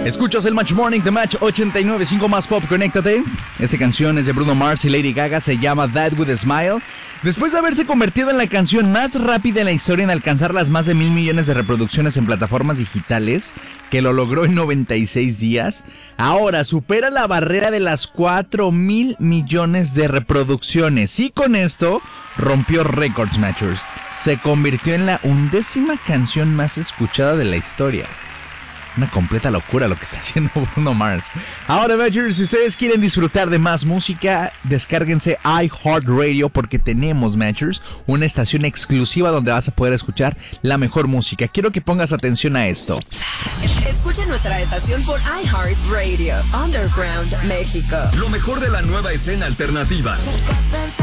Escuchas el Match Morning de Match 89.5 más pop, conéctate. Esta canción es de Bruno Mars y Lady Gaga, se llama That With a Smile. Después de haberse convertido en la canción más rápida en la historia en alcanzar las más de 1,000 millones de reproducciones en plataformas digitales, que lo logró en 96 días, ahora supera la barrera de las 4,000 millones de reproducciones. Y con esto rompió récords, Matchers. Se convirtió en la 11ª canción más escuchada de la historia. Una completa locura lo que está haciendo Bruno Mars. Ahora, Matchers, si ustedes quieren disfrutar de más música, descárguense iHeartRadio porque tenemos, Matchers, una estación exclusiva donde vas a poder escuchar la mejor música. Quiero que pongas atención a esto. Escucha nuestra estación por iHeartRadio, Underground, México. Lo mejor de la nueva escena alternativa.